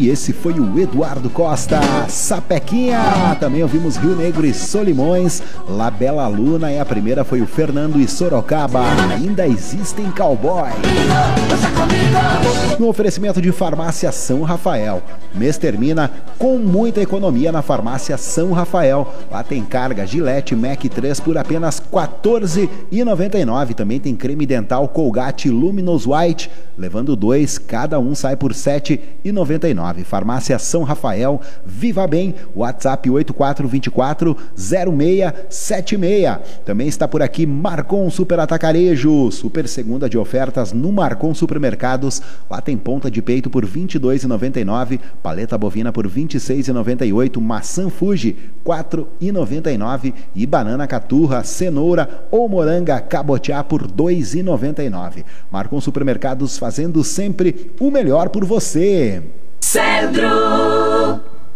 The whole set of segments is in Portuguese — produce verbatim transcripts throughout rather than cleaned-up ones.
E esse foi o Eduardo Costa, Sapequinha. Também ouvimos Rio Negro e Solimões, La Bela Luna, e a primeira foi o Fernando e Sorocaba, Ainda Existem Cowboys. No oferecimento de Farmácia São Rafael, mês termina com muita economia na Farmácia São Rafael. Lá tem carga Gillette Mac três por apenas quatorze reais e noventa e nove centavos. Também tem creme dental Colgate Luminous White, levando dois, cada um sai por sete reais e noventa e nove centavos. Farmácia São Rafael, Viva Bem, WhatsApp oito quatro dois quatro zero seis sete seis. Também está por aqui Marcon Super Atacarejo, super segunda de ofertas no Marcon Supermercados. Lá tem ponta de peito por vinte e dois reais e noventa e nove centavos, paleta bovina por vinte e seis reais e noventa e oito centavos, maçã Fuji quatro reais e noventa e nove centavos e banana caturra, cenoura ou moranga cabotiá por dois reais e noventa e nove centavos. Marcon Supermercados, fazendo sempre o melhor por você. Cedro.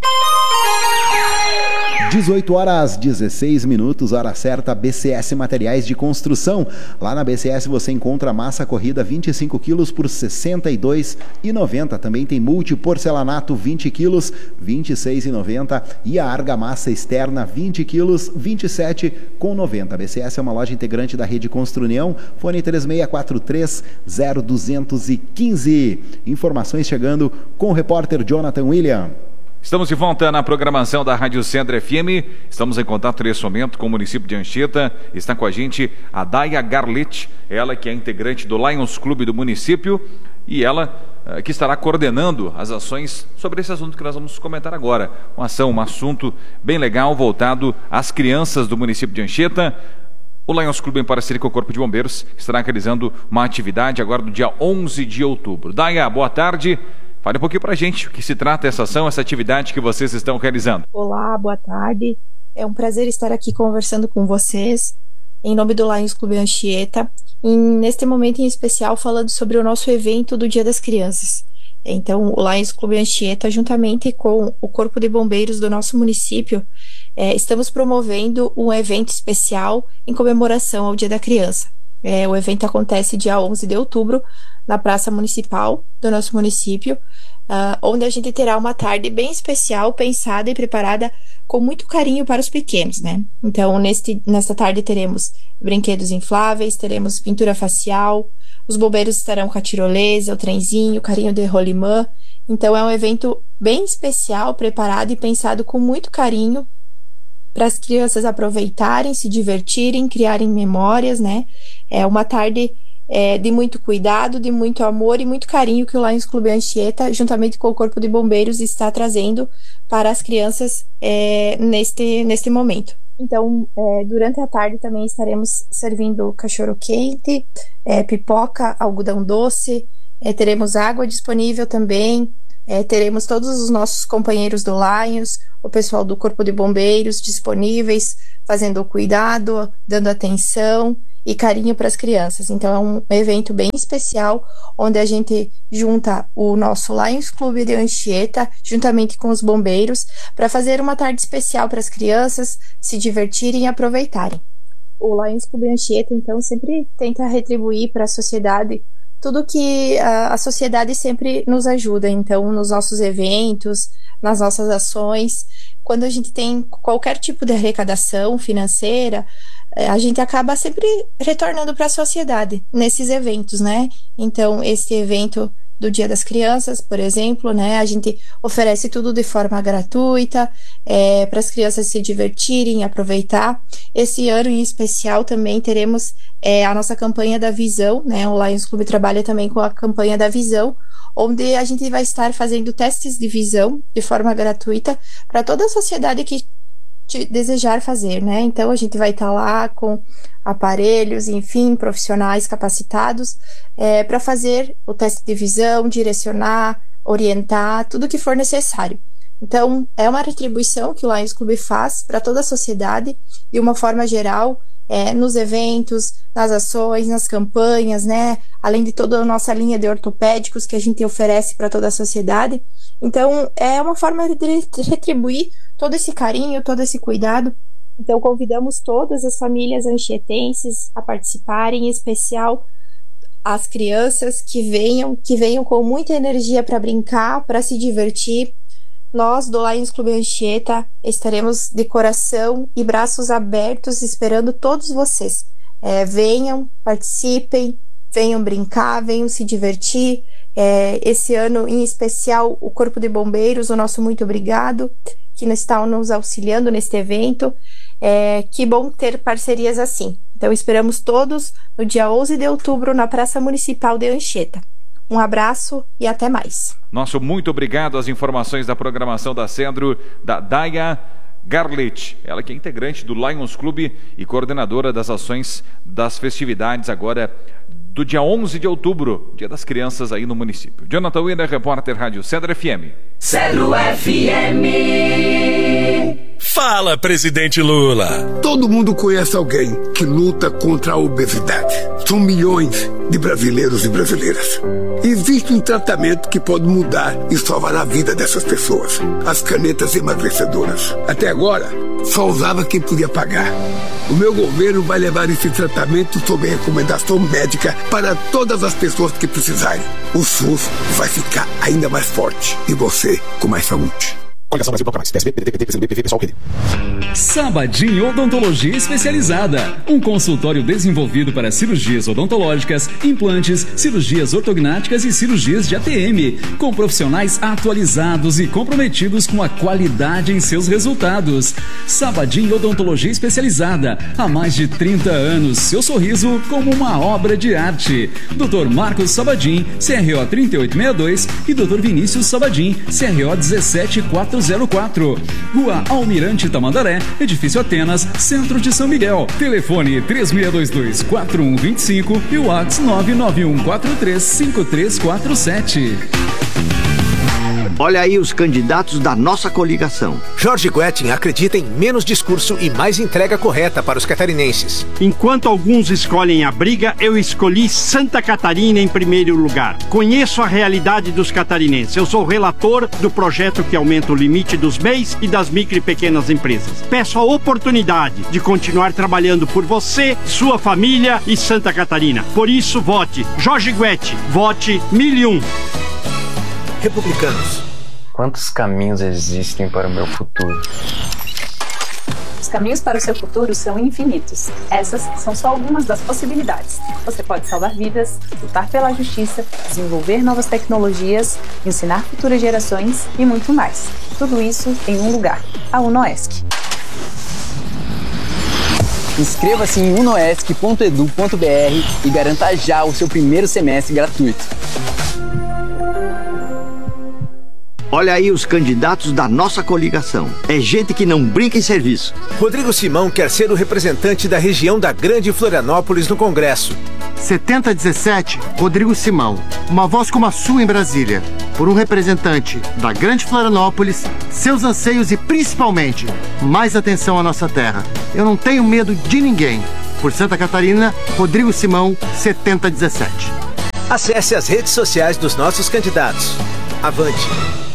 dezoito horas dezesseis minutos, hora certa. B C S Materiais de Construção. Lá na B C S você encontra massa corrida vinte e cinco quilos por sessenta e dois reais e noventa centavos. Também tem multiporcelanato vinte quilos, vinte e seis reais e noventa centavos. E a argamassa externa vinte quilos, vinte e sete reais e noventa centavos. A B C S é uma loja integrante da rede Construnião. Fone três seis quatro três zero dois um cinco. Informações chegando com o repórter Jonathan William. Estamos de volta na programação da Rádio Cedro F M. Estamos em contato nesse momento com o município de Anchieta. Está com a gente a Daia Garlit, ela que é integrante do Lions Clube do município, e ela uh, que estará coordenando as ações sobre esse assunto que nós vamos comentar agora. Uma ação, um assunto bem legal voltado às crianças do município de Anchieta. O Lions Clube, em parceria com o Corpo de Bombeiros, estará realizando uma atividade agora no dia onze de outubro. Daia, boa tarde. Fale um pouquinho pra gente o que se trata essa ação, essa atividade que vocês estão realizando. Olá, boa tarde. É um prazer estar aqui conversando com vocês, em nome do Lions Clube Anchieta, e neste momento em especial falando sobre o nosso evento do Dia das Crianças. Então, o Lions Clube Anchieta, juntamente com o Corpo de Bombeiros do nosso município, é, estamos promovendo um evento especial em comemoração ao Dia da Criança. É, o evento acontece dia onze de outubro, na Praça Municipal do nosso município, uh, onde a gente terá uma tarde bem especial, pensada e preparada com muito carinho para os pequenos, né? Então, neste, nesta tarde teremos brinquedos infláveis, teremos pintura facial, os bombeiros estarão com a tirolesa, o trenzinho, o carrinho de rolimã. Então, é um evento bem especial, preparado e pensado com muito carinho para as crianças aproveitarem, se divertirem, criarem memórias, né? É uma tarde É, de muito cuidado, de muito amor e muito carinho que o Lions Clube Anchieta, juntamente com o Corpo de Bombeiros, está trazendo para as crianças é, neste, neste momento. Então, é, durante a tarde também estaremos servindo cachorro quente, é, pipoca, algodão doce, é, teremos água disponível também, é, teremos todos os nossos companheiros do Lions, o pessoal do Corpo de Bombeiros disponíveis, fazendo o cuidado, dando atenção e carinho para as crianças. Então é um evento bem especial, onde a gente junta o nosso Lions Clube de Anchieta, juntamente com os bombeiros, para fazer uma tarde especial para as crianças se divertirem e aproveitarem. O Lions Clube Anchieta, então, sempre tenta retribuir para a sociedade tudo que a, a sociedade sempre nos ajuda. Então, nos nossos eventos, nas nossas ações, quando a gente tem qualquer tipo de arrecadação financeira, a gente acaba sempre retornando para a sociedade nesses eventos, né? Então, esse evento do Dia das Crianças, por exemplo, né? A gente oferece tudo de forma gratuita, é, para as crianças se divertirem, aproveitar. Esse ano em especial também teremos é, a nossa campanha da Visão, né? O Lions Clube trabalha também com a campanha da Visão, onde a gente vai estar fazendo testes de visão de forma gratuita para toda a sociedade que desejar fazer, né? Então a gente vai estar lá com aparelhos, enfim, profissionais capacitados é, para fazer o teste de visão, direcionar, orientar, tudo que for necessário. Então é uma retribuição que o Lions Clube faz para toda a sociedade de uma forma geral, é, nos eventos, nas ações, nas campanhas, né? Além de toda a nossa linha de ortopédicos que a gente oferece para toda a sociedade. Então é uma forma de retribuir todo esse carinho, todo esse cuidado. Então convidamos todas as famílias anchietenses a participarem, em especial às crianças que venham, que venham com muita energia para brincar, para se divertir. Nós, do Lions Clube Anchieta, estaremos de coração e braços abertos esperando todos vocês. É, venham, participem, venham brincar, venham se divertir. É, esse ano, em especial, o Corpo de Bombeiros, o nosso muito obrigado, que está nos auxiliando neste evento. É, que bom ter parcerias assim. Então, esperamos todos no dia onze de outubro na Praça Municipal de Anchieta. Um abraço e até mais. Nosso muito obrigado às informações da programação da Cedro, da Daya Garlit. Ela que é integrante do Lions Clube e coordenadora das ações das festividades agora do dia onze de outubro, Dia das Crianças aí no município. Jonathan Wiener, repórter Rádio Cedro F M. Cedro F M. Fala, presidente Lula! Todo mundo conhece alguém que luta contra a obesidade. São milhões de brasileiros e brasileiras. Existe um tratamento que pode mudar e salvar a vida dessas pessoas. As canetas emagrecedoras. Até agora, só usava quem podia pagar. O meu governo vai levar esse tratamento sob recomendação médica para todas as pessoas que precisarem. O SUS vai ficar ainda mais forte e você com mais saúde. Coligação Brasil Banco Mais, P S B, P D T, P C B, P V, Pessoal, Rede. Sabadin Odontologia Especializada. Um consultório desenvolvido para cirurgias odontológicas, implantes, cirurgias ortognáticas e cirurgias de A T M. Com profissionais atualizados e comprometidos com a qualidade em seus resultados. Sabadin Odontologia Especializada. Há mais de trinta anos, seu sorriso como uma obra de arte. doutor Marcos Sabadin, C R O trinta e oito sessenta e dois e doutor Vinícius Sabadin, C R O dezessete quatrocentos e quatro. Rua Almirante Tamandaré, Edifício Atenas, Centro de São Miguel. Telefone três seis dois dois, quatro um dois cinco e o WhatsApp nove nove um quatro três cinco três quatro sete. Olha aí os candidatos da nossa coligação. Jorge Guettin acredita em menos discurso e mais entrega correta para os catarinenses. Enquanto alguns escolhem a briga, eu escolhi Santa Catarina em primeiro lugar. Conheço a realidade dos catarinenses. Eu sou relator do projeto que aumenta o limite dos M E Is e das micro e pequenas empresas. Peço a oportunidade de continuar trabalhando por você, sua família e Santa Catarina. Por isso, vote Jorge Guettin. Vote mil e um. Republicanos. Quantos caminhos existem para o meu futuro? Os caminhos para o seu futuro são infinitos. Essas são só algumas das possibilidades. Você pode salvar vidas, lutar pela justiça, desenvolver novas tecnologias, ensinar futuras gerações e muito mais. Tudo isso em um lugar, a UNOESC. Inscreva-se em unoesc ponto edu ponto br e garanta já o seu primeiro semestre gratuito. Olha aí os candidatos da nossa coligação. É gente que não brinca em serviço. Rodrigo Simão quer ser o representante da região da Grande Florianópolis no Congresso. setenta dezessete, Rodrigo Simão. Uma voz como a sua em Brasília. Por um representante da Grande Florianópolis, seus anseios e principalmente mais atenção à nossa terra. Eu não tenho medo de ninguém. Por Santa Catarina, Rodrigo Simão, setenta dezessete. Acesse as redes sociais dos nossos candidatos. Avante!